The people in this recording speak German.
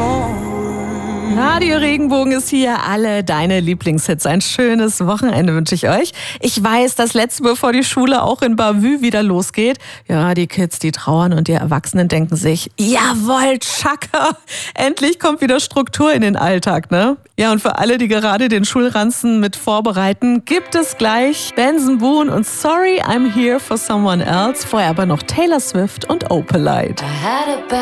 Radio Regenbogen ist hier, alle deine Lieblingshits. Ein schönes Wochenende wünsche ich euch. Ich weiß, das letzte, bevor die Schule auch in Bavü wieder losgeht. Ja, die Kids, die trauern und die Erwachsenen denken sich, jawohl, Chaka, endlich kommt wieder Struktur in den Alltag, ne? Ja, und für alle, die gerade den Schulranzen mit vorbereiten, gibt es gleich Benson Boone und Sorry I'm Here for Someone Else. Vorher aber noch Taylor Swift und Opalite.